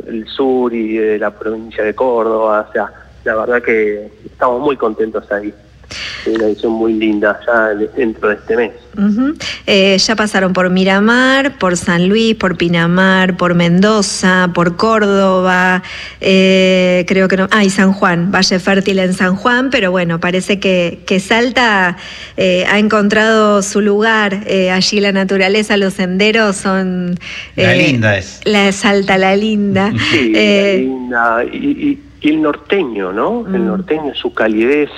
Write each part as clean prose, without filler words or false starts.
el sur y de la provincia de Córdoba. O sea, la verdad que estamos muy contentos ahí. Una edición muy linda ya dentro de este mes. Ya pasaron por Miramar, por San Luis, por Pinamar, por Mendoza, por Córdoba, creo que no, y San Juan, Valle Fértil en San Juan, pero bueno, parece que Salta ha encontrado su lugar. Allí la naturaleza, los senderos son... La linda es. La Salta, la linda. Sí, la linda. Y el norteño, ¿no? El norteño, su calidez,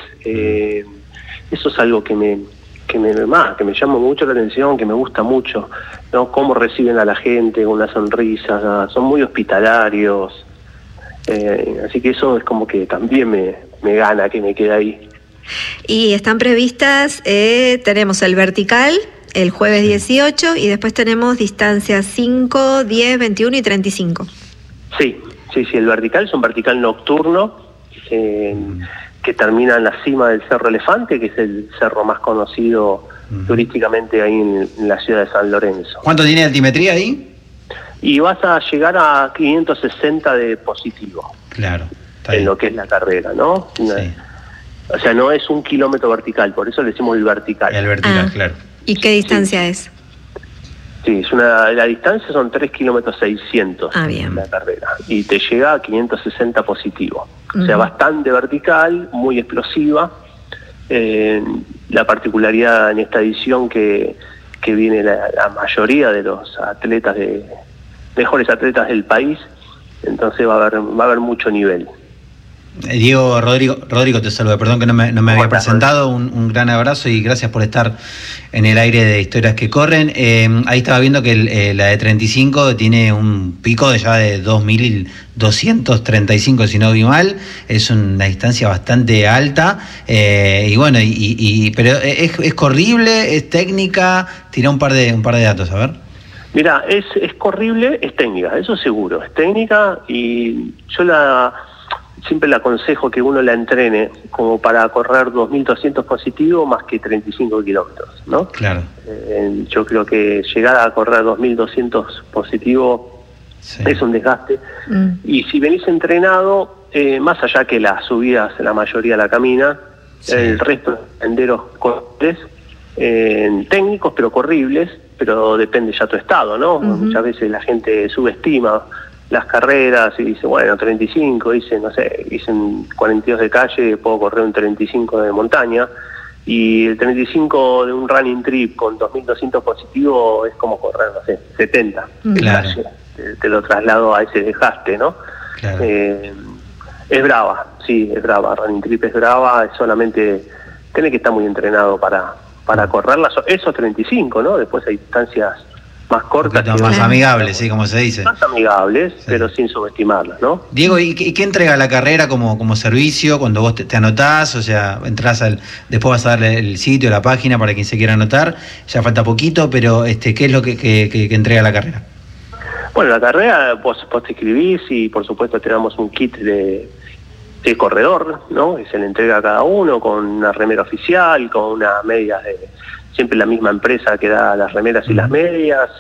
eso es algo que me llama mucho la atención, que me gusta mucho, ¿no? Cómo reciben a la gente con una sonrisa, son muy hospitalarios, así que eso es como que también me gana que me quede ahí. Y están previstas, tenemos el vertical el jueves 18 y después tenemos distancias 5, 10, 21 y 35. Sí, el vertical es un vertical nocturno que termina en la cima del Cerro Elefante, que es el cerro más conocido turísticamente ahí en la ciudad de San Lorenzo. ¿Cuánto tiene de altimetría ahí? Y vas a llegar a 560 de positivo. Claro. Está en bien. lo que es la carrera, ¿no? Sí. O sea, no es 1 kilómetro vertical, por eso le decimos el vertical. El vertical, claro. ¿Y qué distancia es? Sí, la distancia son 3 kilómetros 600 bien. La carrera, y te llega a 560 positivo. O sea, bastante vertical, muy explosiva. La particularidad en esta edición que viene la mayoría de los atletas mejores atletas del país, entonces va a haber mucho nivel. Diego, Rodrigo te saluda, perdón que no me había presentado, un gran abrazo y gracias por estar en el aire de Historias que Corren. Ahí estaba viendo que la de 35 tiene un pico ya de 2.235, si no vi mal, es una distancia bastante alta, y bueno, pero es corrible, es técnica, tira un par de datos, a ver. Mira, es corrible, es técnica, eso seguro, es técnica, y yo siempre le aconsejo que uno la entrene como para correr 2.200 positivo más que 35 kilómetros, ¿no? Claro. Yo creo que llegar a correr 2.200 positivo es un desgaste. Y si venís entrenado, más allá que las subidas, la mayoría la camina, el resto de senderos corribles, técnicos pero corribles, pero depende ya tu estado, ¿no? Muchas veces la gente subestima las carreras y dice, bueno, 35, dicen 42 de calle, puedo correr un 35 de montaña, y el 35 de un running trip con 2.200 positivo es como correr, 70 de calle. Te lo traslado a ese desgaste, ¿no? Claro. Es brava, es brava, running trip es brava, es solamente, tenés que estar muy entrenado para correrla, esos 35, ¿no? Después hay distancias más cortas, más amigables, sí, como se dice. Más amigables, pero sin subestimarlas, ¿no? Diego, ¿y qué entrega la carrera como servicio cuando vos te anotás? O sea, entras después vas a darle el sitio, la página para quien se quiera anotar, ya falta poquito, pero ¿qué es lo que entrega la carrera? Bueno, la carrera vos te inscribís y por supuesto te damos un kit de corredor, ¿no? Que se le entrega a cada uno con una remera oficial, con unas medias siempre la misma empresa que da las remeras y las medias,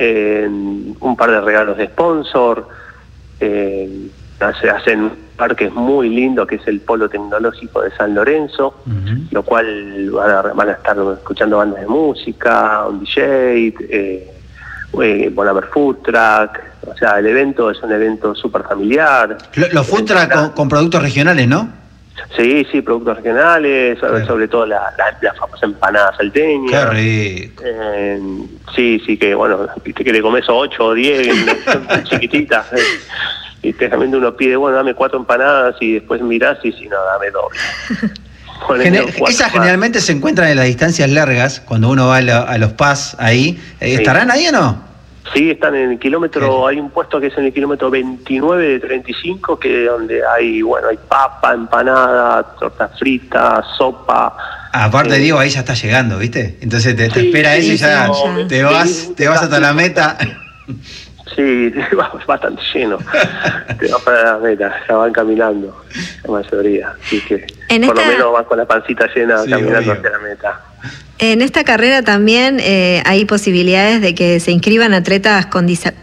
un par de regalos de sponsor, hacen un parque muy lindo que es el Polo Tecnológico de San Lorenzo, lo cual van a estar escuchando bandas de música, un DJ, van a haber food truck, o sea, el evento es un evento súper familiar. Los food truck con productos regionales, ¿no? Sí, productos regionales, sobre todo las famosas empanadas salteñas. Qué rico. Sí, que bueno, viste que le comes 8 o 10 chiquititas. Y realmente uno pide, bueno, dame 4 empanadas y después mirás y si no, dame 2. Esas generalmente se encuentran en las distancias largas, cuando uno va a los PAS ahí. ¿Estarán ahí o no? Sí, están en el kilómetro, hay un puesto que es en el kilómetro 29 de 35, que donde hay papa, empanada, torta frita, sopa. Aparte, Diego, ahí ya está llegando, ¿viste? Entonces te espera eso y ya te vas hasta la meta. Sí, va bastante lleno. Te vas para la meta, ya van caminando, la mayoría. Así que por lo menos van con la pancita llena caminando hacia la meta. En esta carrera también hay posibilidades de que se inscriban atletas con